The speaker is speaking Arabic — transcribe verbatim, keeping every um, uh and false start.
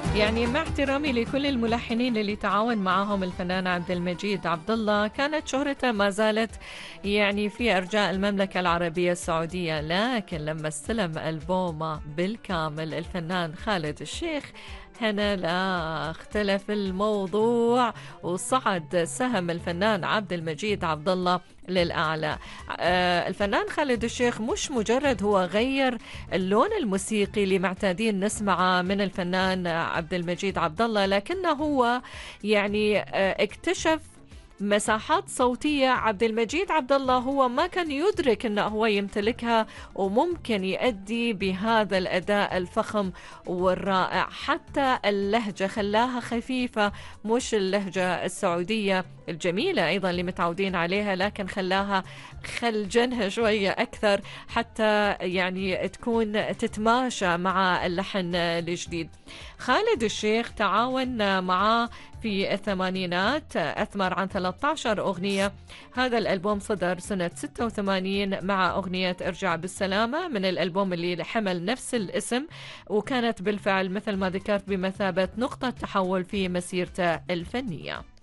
يعني مع احترامي لكل الملحنين اللي تعاون معاهم الفنان عبد المجيد عبد الله، كانت شهرته ما زالت يعني في أرجاء المملكة العربية السعودية، لكن لما استلم ألبومه بالكامل الفنان خالد الشيخ، هنا لا اختلف الموضوع وصعد سهم الفنان عبد المجيد عبد الله للأعلى. آه الفنان خالد الشيخ مش مجرد هو غير اللون الموسيقي اللي معتادين نسمعه من الفنان عبد المجيد عبد الله، لكنه هو يعني آه اكتشف مساحات صوتية عبد المجيد عبد الله هو ما كان يدرك أنه هو يمتلكها، وممكن يؤدي بهذا الأداء الفخم والرائع. حتى اللهجة خلاها خفيفة، مش اللهجة السعودية الجميلة أيضا اللي متعودين عليها، لكن خلاها خلجنها شوية أكثر حتى يعني تكون تتماشى مع اللحن الجديد. خالد الشيخ تعاون معاه في الثمانينات، أثمر عن ثلاثة عشر أغنية. هذا الألبوم صدر سنة ستة وثمانين مع أغنية ارجع بالسلامة من الألبوم اللي حمل نفس الاسم، وكانت بالفعل مثل ما ذكرت بمثابة نقطة تحول في مسيرته الفنية.